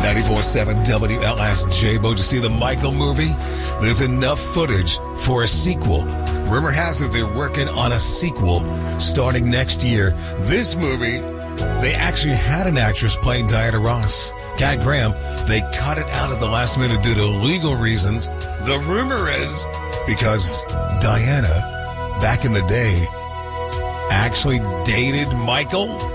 94.7 WLSJ. Bo, did you see the Michael movie? There's enough footage for a sequel. Rumor has it they're working on a sequel starting next year. This movie, they actually had an actress playing Diana Ross, Kat Graham. They cut it out at the last minute due to legal reasons. The rumor is because Diana, back in the day, actually dated Michael.